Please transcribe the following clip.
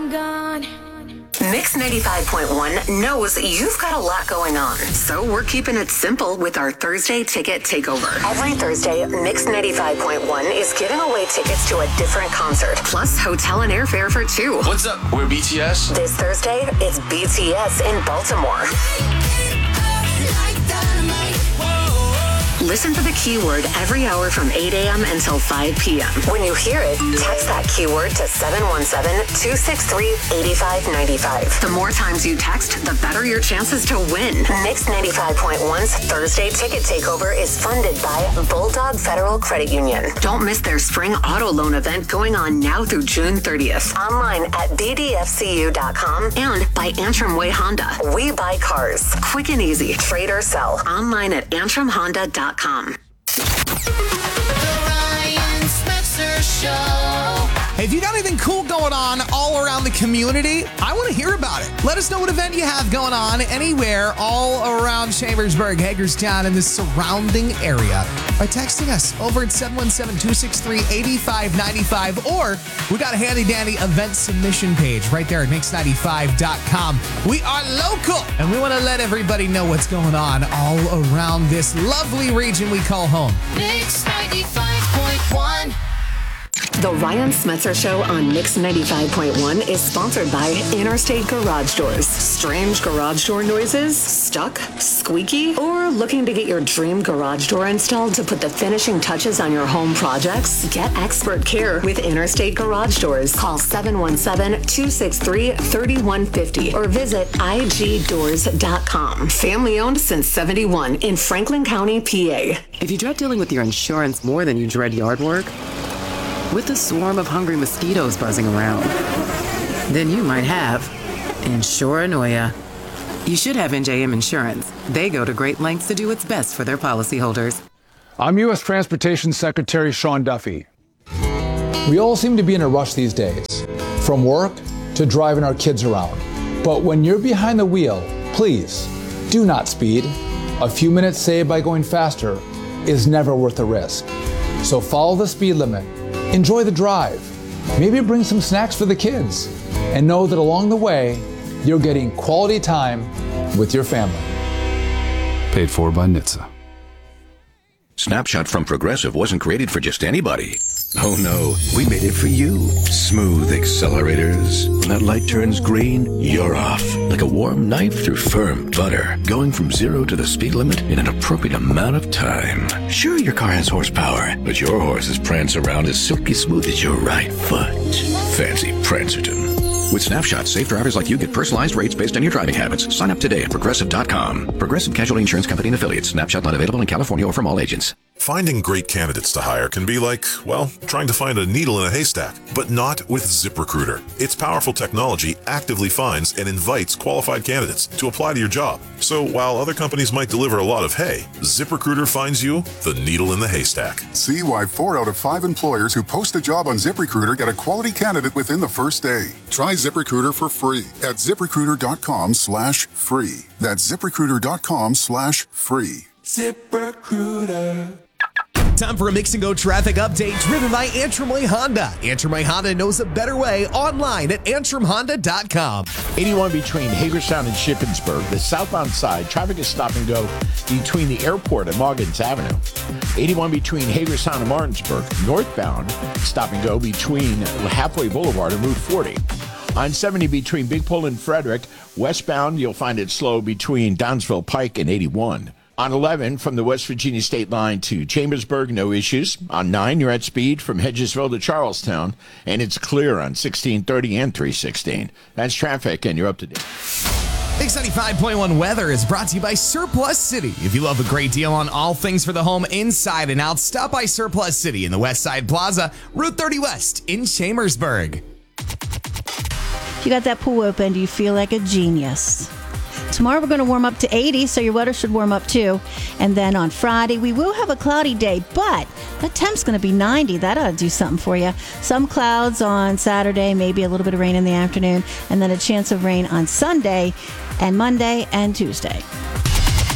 I'm gone. Mix 95.1 knows you've got a lot going on, so we're keeping it simple with our Thursday Ticket Takeover. Every Thursday, Mix 95.1 is giving away tickets to a different concert, plus hotel and airfare for two. What's up? We're BTS. This Thursday, it's BTS in Baltimore. Listen for the keyword every hour from 8 a.m. until 5 p.m. When you hear it, text that keyword to 717-263-8595. The more times you text, the better your chances to win. Mix 95.1's Thursday Ticket Takeover is funded by Bulldog Federal Credit Union. Don't miss their spring auto loan event going on now through June 30th. Online at bdfcu.com and by Antrim Way Honda. We buy cars. Quick and easy. Trade or sell. Online at antrimhonda.com. The Ryan Spencer Show. Hey, if you got anything cool going on all around the community, I want to hear about it. Let us know what event you have going on anywhere all around Chambersburg, Hagerstown, and the surrounding area by texting us over at 717-263-8595, or we got a handy-dandy event submission page right there at mix95.com. We are local, and we want to let everybody know what's going on all around this lovely region we call home. Mix 95.1. The Ryan Smetzer Show on Mix 95.1 is sponsored by Interstate Garage Doors. Strange garage door noises? Stuck? Squeaky? Or looking to get your dream garage door installed to put the finishing touches on your home projects? Get expert care with Interstate Garage Doors. Call 717-263-3150 or visit igdoors.com. Family owned since 71 in Franklin County, PA. If you dread dealing with your insurance more than you dread yard work, with a swarm of hungry mosquitoes buzzing around, then you might have Insuranoia. You should have NJM Insurance. They go to great lengths to do what's best for their policyholders. I'm U.S. Transportation Secretary Sean Duffy. We all seem to be in a rush these days, from work to driving our kids around. But when you're behind the wheel, please do not speed. A few minutes saved by going faster is never worth the risk. So follow the speed limit. Enjoy the drive. Maybe bring some snacks for the kids. And know that along the way, you're getting quality time with your family. Paid for by NHTSA. Snapshot from Progressive wasn't created for just anybody. Oh no, we made it for you. Smooth accelerators. When that light turns green, you're off. Like a warm knife through firm butter. Going from 0 to the speed limit in an appropriate amount of time. Sure, your car has horsepower, but your horses prance around as silky smooth as your right foot. Fancy Prancerton. With Snapshot, safe drivers like you get personalized rates based on your driving habits. Sign up today at Progressive.com. Progressive Casualty Insurance Company and Affiliates. Snapshot not available in California or from all agents. Finding great candidates to hire can be like, well, trying to find a needle in a haystack, but not with ZipRecruiter. Its powerful technology actively finds and invites qualified candidates to apply to your job. So while other companies might deliver a lot of hay, ZipRecruiter finds you the needle in the haystack. See why 4 out of 5 employers who post a job on ZipRecruiter get a quality candidate within the first day. Try ZipRecruiter for free at ZipRecruiter.com/free. That's ZipRecruiter.com/free. ZipRecruiter. Time for a Mix and Go traffic update driven by Antrim Way Honda. Antrim Way Honda knows a better way online at antrimhonda.com. 81 between Hagerstown and Shippensburg. The southbound side, traffic is stop and go between the airport and Morgans Avenue. 81 between Hagerstown and Martinsburg. Northbound, stop and go between Halfway Boulevard and Route 40. On 70 between Big Pole and Frederick. Westbound, you'll find it slow between Downsville Pike and 81. On 11, from the West Virginia state line to Chambersburg, no issues. On 9, you're at speed from Hedgesville to Charlestown, and it's clear on 1630 and 316. That's traffic, and you're up to date. Mix 95.1 weather is brought to you by Surplus City. If you love a great deal on all things for the home inside and out, stop by Surplus City in the West Side Plaza, Route 30 West in Chambersburg. If you got that pool open, do you feel like a genius? Tomorrow we're going to warm up to 80, so your weather should warm up too. And then on Friday, we will have a cloudy day, but the temp's going to be 90. That ought to do something for you. Some clouds on Saturday, maybe a little bit of rain in the afternoon, and then a chance of rain on Sunday and Monday and Tuesday.